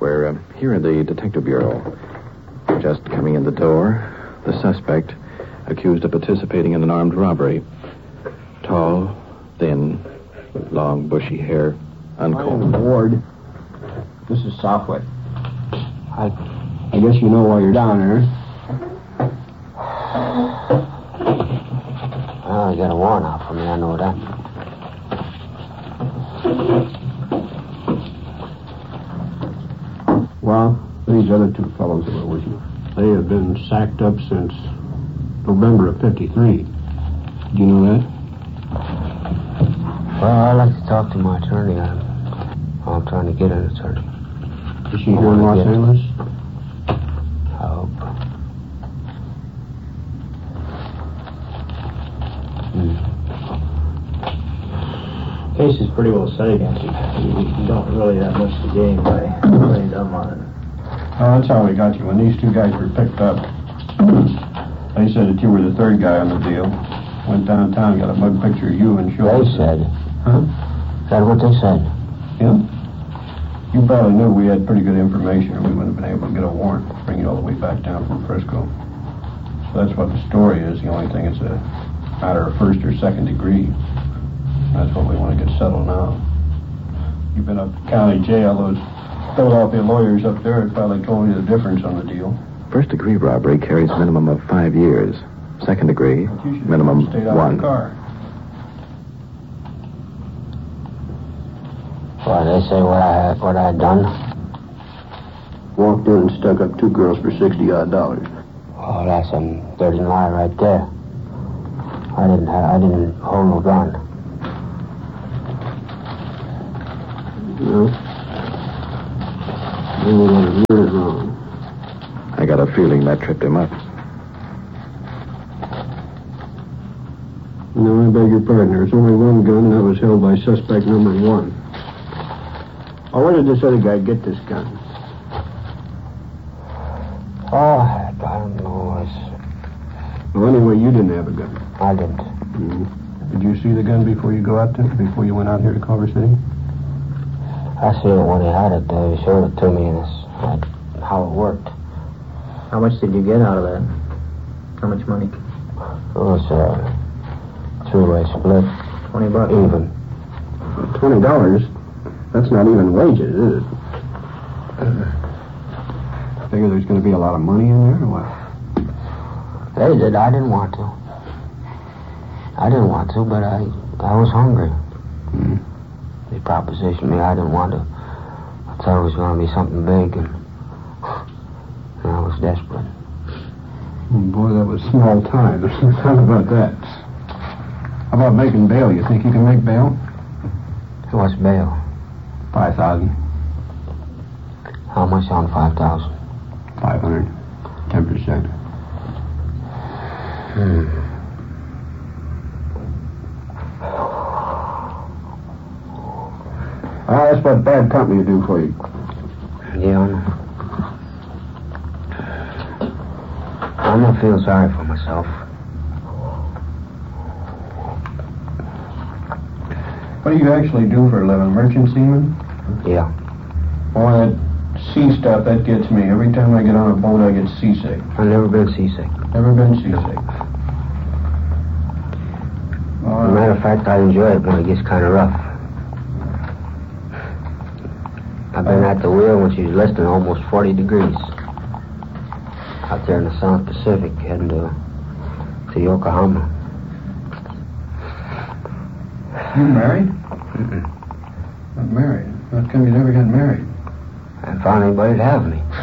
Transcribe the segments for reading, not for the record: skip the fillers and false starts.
We're here in the Detective Bureau. Just coming in the door, the suspect, accused of participating in an armed robbery. Tall, thin, with long, bushy hair, uncombed. Ward. This is Southwood. I guess you know why you're down there. Well, you got a warrant out for me, I know that. Well, these other two fellows that were with you, they have been sacked up since November of 53. Do you know that? Well, I'd like to talk to my attorney. I'm trying to get an attorney. Is she here in Los Angeles? I hope. Case is pretty well set against you. You don't really have much to gain by playing dumb on it. Oh, that's how we got you. When these two guys were picked up, they said that you were the third guy on the deal. Went downtown, got a mug picture of you and showed They said. Huh? Is that what they said? Yeah. You probably knew we had pretty good information, or we wouldn't have been able to get a warrant to bring you all the way back down from Frisco. So that's what the story is. The only thing is a matter of first or second degree. That's what we want to get settled now. You've been up to county jail. Those Philadelphia lawyers up there had probably told you the difference on the deal. First-degree robbery carries a minimum of 5 years. Second degree, minimum Stayed out 1. of the car. Well, they say what I had done. Walked in and stuck up two girls for $60-odd. Oh, that's a dirty lie right there. I didn't hold no gun. No. Maybe they heard it wrong. I got a feeling that tripped him up. No, I beg your pardon. There's only one gun, and that was held by suspect number 1. Oh, where did this other guy get this gun? Oh, I don't know. Well, anyway, you didn't have a gun. I didn't. Mm-hmm. Did you see the gun before you before you went out here to Culver City? I see it when he had it. He showed it to me, and it's how it worked. How much did you get out of that? How much money? It was a two-way split. $20. Even. $20? That's not even wages, is it? Figure there's going to be a lot of money in there, or what? They did. I didn't want to. But I was hungry. Mm. They propositioned me. I didn't want to. I thought it was going to be something big, and I was desperate. Boy, that was small time. How about that? How about making bail? You think you can make bail? What's bail? 5,000. How much on 5,000? 500. 10%. That's what bad company will do for you. Yeah, I know. I'm not feeling sorry for myself. What do you actually do for a living? Merchant seaman? Yeah. Boy, that sea stuff, that gets me. Every time I get on a boat, I get seasick. I've never been seasick. Never been seasick. As a matter of fact, I enjoy it when it gets kind of rough. I've been at the wheel when she's less than almost 40 degrees. Out there in the South Pacific, heading to Yokohama. You married? Mm-mm. Not married. How come you never got married? I found anybody to have me.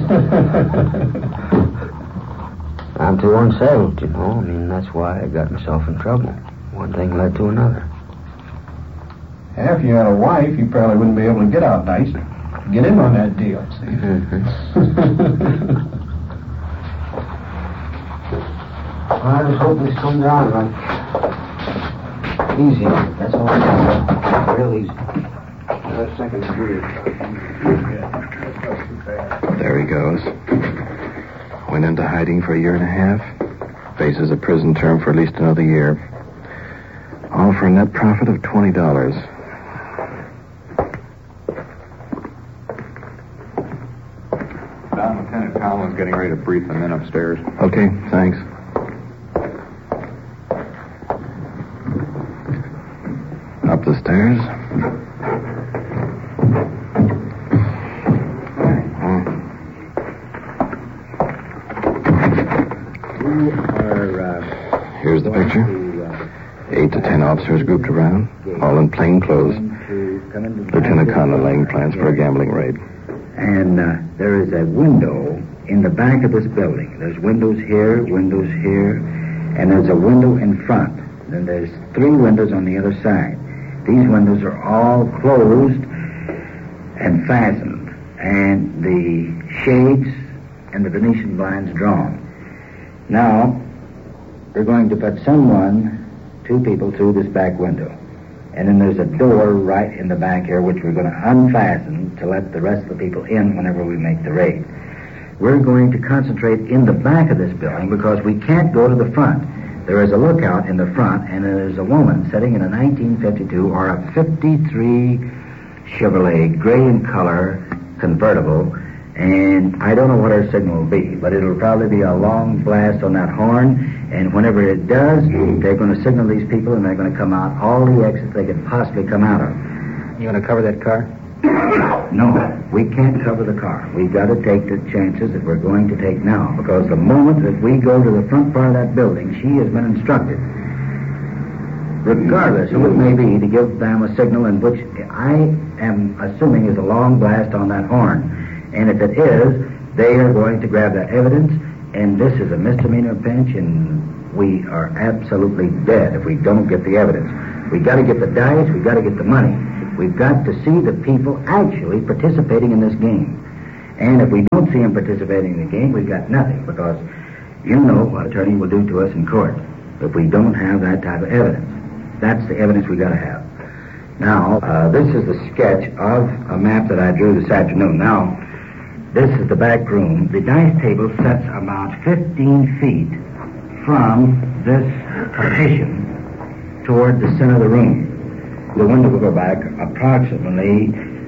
I'm too unsettled, you know. I mean, that's why I got myself in trouble. One thing led to another. Yeah, if you had a wife, you probably wouldn't be able to get out nice. Get in on that deal, see? Mm-hmm. I just hope this comes out like easy. That's all I got. Real easy. That second degree. There he goes. Went into hiding for a year and a half. Faces a prison term for at least another year. All for a net profit of $20. Lieutenant Powell is getting ready to brief the men upstairs. Okay, thanks. Up the stairs. Here's the picture. 8 to 10 officers grouped around, all in plain clothes. Lieutenant Conlon laying plans for a gambling raid. And there is a window in the back of this building. There's windows here, and there's a window in front. Then there's 3 windows on the other side. These windows are all closed and fastened, and the shades and the Venetian blinds drawn. Now, we're going to put 2 people through this back window. And then there's a door right in the back here, which we're going to unfasten to let the rest of the people in whenever we make the raid. We're going to concentrate in the back of this building because we can't go to the front. There is a lookout in the front, and there's a woman sitting in a 1952 or a 53 Chevrolet, gray in color, convertible, and I don't know what her signal will be, but it'll probably be a long blast on that horn, and whenever it does, they're going to signal these people, and they're going to come out all the exits they could possibly come out of. You going to cover that car? No, we can't cover the car. We've got to take the chances that we're going to take now, because the moment that we go to the front part of that building, she has been instructed, regardless who it may be, to give them a signal in which I am assuming is a long blast on that horn. And if it is, they are going to grab that evidence, and this is a misdemeanor pinch, and we are absolutely dead if we don't get the evidence. We've got to get the dice, we've got to get the money. We've got to see the people actually participating in this game. And if we don't see them participating in the game, we've got nothing, because you know what attorney will do to us in court if we don't have that type of evidence. That's the evidence we've got to have. Now, this is the sketch of a map that I drew this afternoon. Now, this is the back room. The dice table sets about 15 feet from this partition toward the center of the room. The window will go back approximately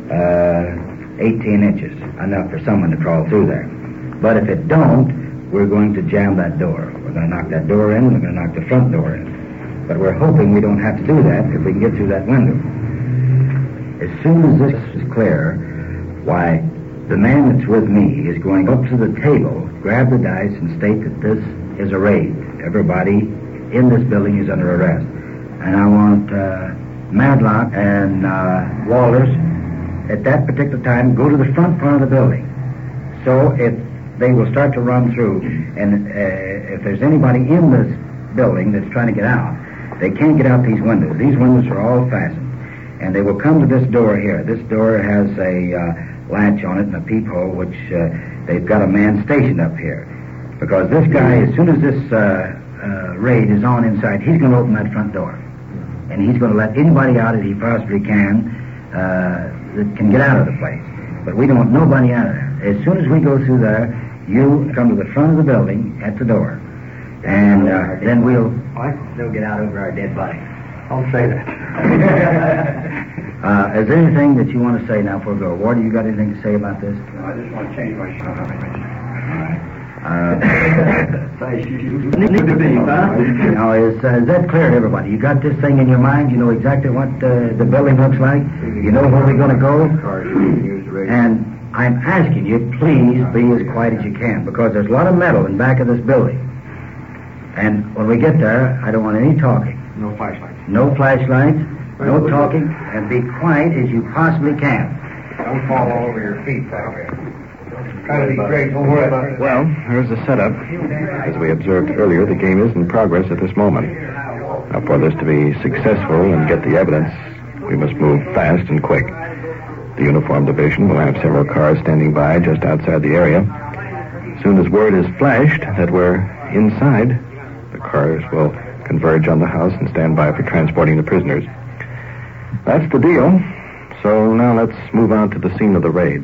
18 inches, enough for someone to crawl through there. But if it don't, we're going to jam that door. We're going to knock that door in, and we're going to knock the front door in. But we're hoping we don't have to do that if we can get through that window. As soon as this is clear, why, the man that's with me is going up to the table, grab the dice, and state that this is a raid. Everybody in this building is under arrest. And I want Madlock and Walters, at that particular time, go to the front part of the building. So if they will start to run through, and if there's anybody in this building that's trying to get out, they can't get out these windows. These windows are all fastened. And they will come to this door here. This door has a latch on it and a peephole, which they've got a man stationed up here. Because this guy, as soon as this raid is on inside, he's going to open that front door. And he's going to let anybody out as he possibly can that can get out of the place. But we don't want nobody out of there. As soon as we go through there, you come to the front of the building at the door. And then we'll... They'll get out over our dead body. I'll say that. Is there anything that you want to say now before we go? Warden, you got anything to say about this? No, I just want to change my shot. All right. Now, is that clear to everybody? You got this thing in your mind? You know exactly what the building looks like? You know where we're going to go? And I'm asking you, please be as quiet as you can, because there's a lot of metal in back of this building. And when we get there, I don't want any talking. No flashlights. No flashlights, no talking, and be quiet as you possibly can. Don't fall all over your feet, Patrick. Try to be great. Don't worry about it. Well, here's the setup. As we observed earlier, the game is in progress at this moment. Now, for this to be successful and get the evidence, we must move fast and quick. The uniform division will have several cars standing by just outside the area. As soon as word is flashed that we're inside, the cars will converge on the house and stand by for transporting the prisoners. That's the deal. So now let's move on to the scene of the raid.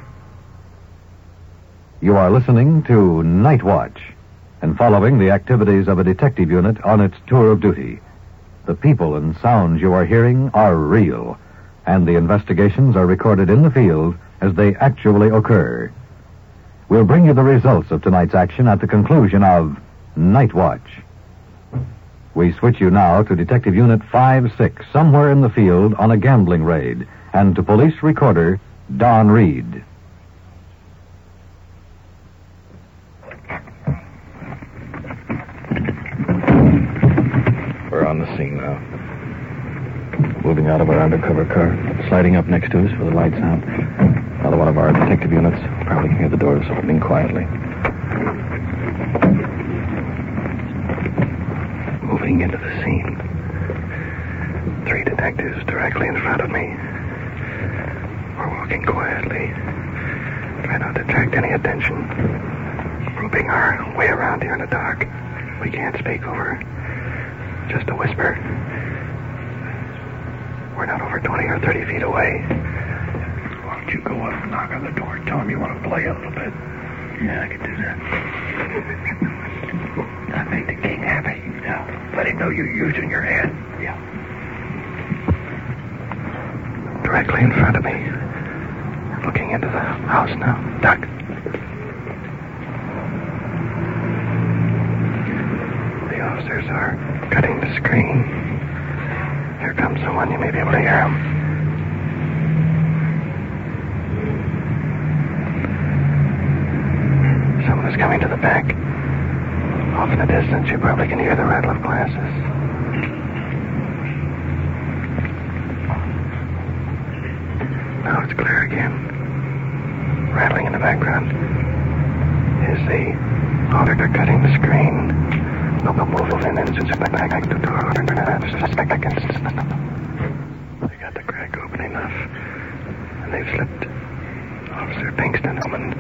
You are listening to Night Watch and following the activities of a detective unit on its tour of duty. The people and sounds you are hearing are real, and the investigations are recorded in the field as they actually occur. We'll bring you the results of tonight's action at the conclusion of Night Watch. We switch you now to Detective Unit 5-6, somewhere in the field on a gambling raid, and to police recorder Don Reed. We're on the scene now. Moving out of our undercover car, sliding up next to us with the lights out. Another one of our detective units probably can hear the doors opening quietly. Moving into the scene. 3 detectives directly in front of me. We're walking quietly. Try not to attract any attention. Groping our way around here in the dark. We can't speak over. Just a whisper. We're not over 20 or 30 feet away. Why don't you go up and knock on the door? Tell him you want to play a little bit. Yeah, I could do that. That make the king happy. Yeah. Let him know you're using your head. Yeah. Directly in front of me. Looking into the house now. Duck. The officers are cutting the screen. Here comes someone. You may be able to hear him. Someone is coming to the back. Off in the distance, you probably can hear the rattle of glasses. Now it's clear again. Rattling in the background is the auditor cutting the screen. No moving in and just back to the door. They got the crack open enough, and they've slipped Officer Pinkston home and